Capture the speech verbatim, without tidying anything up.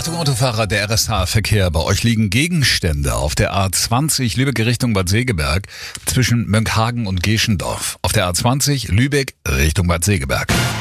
Achtung Autofahrer, der R S H-Verkehr. Bei euch liegen Gegenstände auf der A zwanzig Lübeck Richtung Bad Segeberg zwischen Mönckehagen und Geschendorf. Auf der A zwanzig Lübeck Richtung Bad Segeberg.